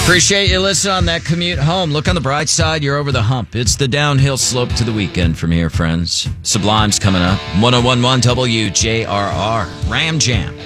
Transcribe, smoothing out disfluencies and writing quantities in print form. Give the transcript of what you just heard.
Appreciate you listening on that commute home. Look on the bright side. You're over the hump. It's the downhill slope to the weekend from here, friends. Sublime's coming up. 101.1 WJRR. Ram Jam.